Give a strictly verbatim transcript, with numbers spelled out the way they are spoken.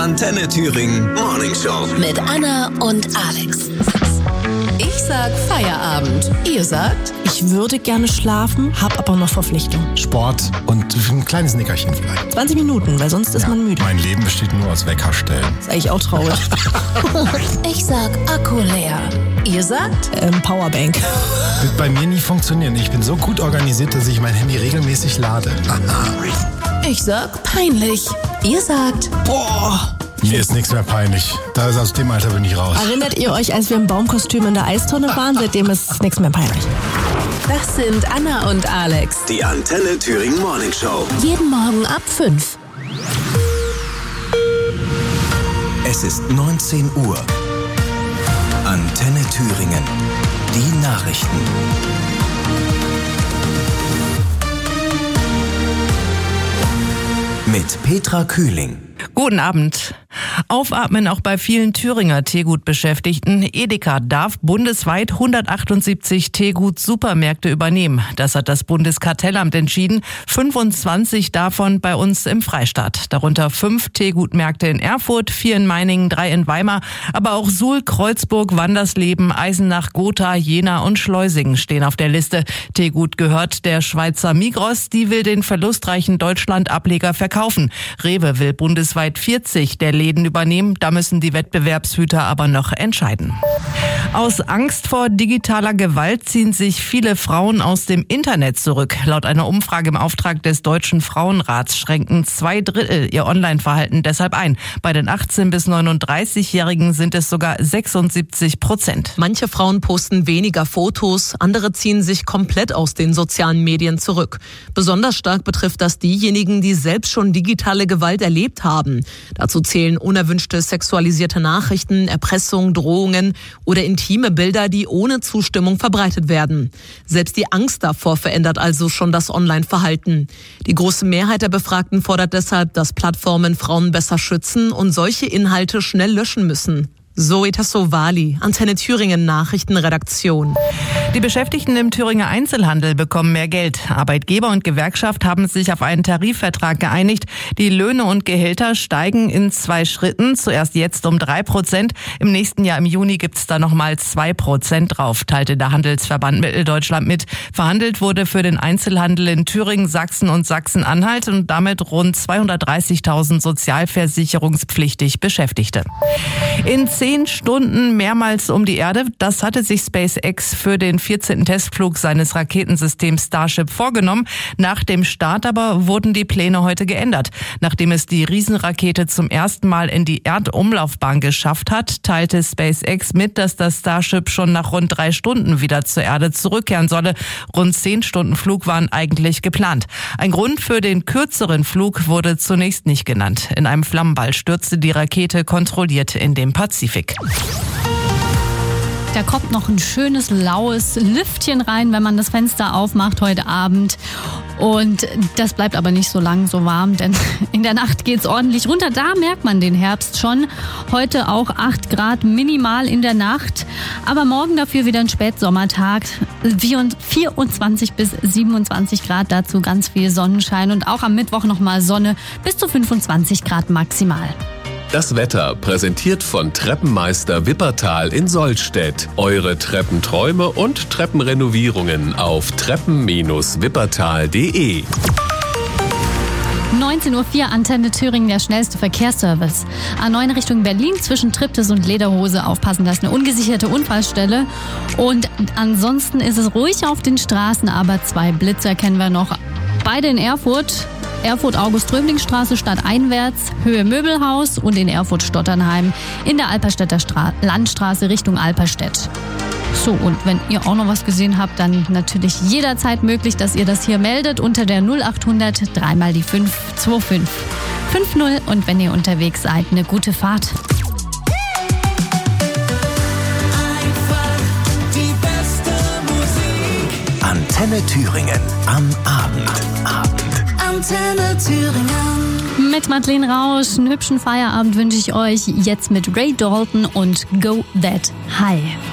Antenne Thüringen Morning Show. Mit Anna und Alex. Ich sag Feierabend. Ihr sagt? Ich würde gerne schlafen, hab aber noch Verpflichtung. Sport und ein kleines Nickerchen vielleicht. zwanzig Minuten, weil sonst ist ja, man müde. Mein Leben besteht nur aus Weckerstellen. Ist eigentlich auch traurig. Ich sag Akku leer. Ihr sagt? Ähm, Powerbank. Wird bei mir nie funktionieren. Ich bin so gut organisiert, dass ich mein Handy regelmäßig lade. Ich sag peinlich. Ihr sagt? Boah. Mir ist nichts mehr peinlich. Da ist aus dem Alter bin ich raus. Erinnert ihr euch, als wir im Baumkostüm in der Eistonne waren? Seitdem ist nichts mehr peinlich. Das sind Anna und Alex. Die Antenne Thüringen Morning Show. Jeden Morgen ab fünf. Es ist neunzehn Uhr. Antenne Thüringen. Die Nachrichten. Mit Petra Kühling. Guten Abend. Aufatmen auch bei vielen Thüringer Teegut-Beschäftigten. Edeka darf bundesweit hundertachtundsiebzig Teegut-Supermärkte übernehmen. Das hat das Bundeskartellamt entschieden. fünfundzwanzig davon bei uns im Freistaat. Darunter fünf Teegut-Märkte in Erfurt, vier in Meiningen, drei in Weimar. Aber auch Suhl, Kreuzburg, Wandersleben, Eisenach, Gotha, Jena und Schleusingen stehen auf der Liste. Teegut gehört der Schweizer Migros. Die will den verlustreichen Deutschland-Ableger verkaufen. Rewe will bundesweit vierzig der Läden übernehmen. Da müssen die Wettbewerbshüter aber noch entscheiden. Aus Angst vor digitaler Gewalt ziehen sich viele Frauen aus dem Internet zurück. Laut einer Umfrage im Auftrag des Deutschen Frauenrats schränken zwei Drittel ihr Online-Verhalten deshalb ein. Bei den achtzehn- bis neununddreißigjährigen sind es sogar sechsundsiebzig Prozent. Manche Frauen posten weniger Fotos, andere ziehen sich komplett aus den sozialen Medien zurück. Besonders stark betrifft das diejenigen, die selbst schon digitale Gewalt erlebt haben. Dazu zählen unerwünschte sexualisierte Nachrichten, Erpressung, Drohungen oder intime Bilder, die ohne Zustimmung verbreitet werden. Selbst die Angst davor verändert also schon das Online-Verhalten. Die große Mehrheit der Befragten fordert deshalb, dass Plattformen Frauen besser schützen und solche Inhalte schnell löschen müssen. Zoe Tassovali, Antenne Thüringen Nachrichtenredaktion. Die Beschäftigten im Thüringer Einzelhandel bekommen mehr Geld. Arbeitgeber und Gewerkschaft haben sich auf einen Tarifvertrag geeinigt. Die Löhne und Gehälter steigen in zwei Schritten. Zuerst jetzt um drei Prozent. Im nächsten Jahr im Juni gibt es da nochmal zwei Prozent drauf, teilte der Handelsverband Mitteldeutschland mit. Verhandelt wurde für den Einzelhandel in Thüringen, Sachsen und Sachsen-Anhalt und damit rund zweihundertdreißigtausend sozialversicherungspflichtig Beschäftigte. In zehn Stunden mehrmals um die Erde, das hatte sich SpaceX für den vierzehnten Testflug seines Raketensystems Starship vorgenommen. Nach dem Start aber wurden die Pläne heute geändert. Nachdem es die Riesenrakete zum ersten Mal in die Erdumlaufbahn geschafft hat, teilte SpaceX mit, dass das Starship schon nach rund drei Stunden wieder zur Erde zurückkehren solle. Rund zehn Stunden Flug waren eigentlich geplant. Ein Grund für den kürzeren Flug wurde zunächst nicht genannt. In einem Flammenball stürzte die Rakete kontrolliert in den Pazifik. Da kommt noch ein schönes, laues Lüftchen rein, wenn man das Fenster aufmacht heute Abend. Und das bleibt aber nicht so lang so warm, denn in der Nacht geht's ordentlich runter. Da merkt man den Herbst schon. Heute auch acht Grad minimal in der Nacht. Aber morgen dafür wieder ein Spätsommertag. vierundzwanzig bis siebenundzwanzig Grad, dazu ganz viel Sonnenschein. Und auch am Mittwoch nochmal Sonne bis zu fünfundzwanzig Grad maximal. Das Wetter präsentiert von Treppenmeister Wippertal in Sollstedt. Eure Treppenträume und Treppenrenovierungen auf treppen Bindestrich wippertal punkt de. neunzehn Uhr vier, Antenne Thüringen, der schnellste Verkehrsservice. A neun Richtung Berlin zwischen Triptis und Lederhose. Aufpassen, das ist eine ungesicherte Unfallstelle. Und ansonsten ist es ruhig auf den Straßen, aber zwei Blitzer kennen wir noch. Beide in Erfurt. Erfurt-August-Ströbling-Straße stadteinwärts, Höhe Möbelhaus und in Erfurt-Stotternheim in der Alperstädter Stra- Landstraße Richtung Alperstedt. So, und wenn ihr auch noch was gesehen habt, dann natürlich jederzeit möglich, dass ihr das hier meldet unter der null acht hundert drei mal die fünf zwei fünf fünf null und wenn ihr unterwegs seid, eine gute Fahrt. Einfach die beste Musik. Antenne Thüringen am Abend. Abend. Antenne Thüringen. Mit Madeleine Rausch, einen hübschen Feierabend wünsche ich euch jetzt mit Ray Dalton und Go That High.